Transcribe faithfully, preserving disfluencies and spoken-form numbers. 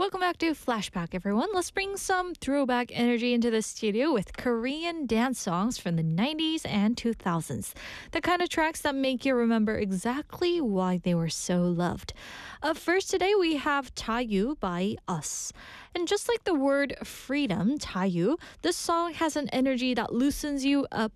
Welcome back to Flashback, everyone. Let's bring some throwback energy into the studio with Korean dance songs from the nineties and two thousands. The kind of tracks that make you remember exactly why they were so loved. Up first today, we have Tayu by Us. And just like the word freedom, Tayu, this song has an energy that loosens you up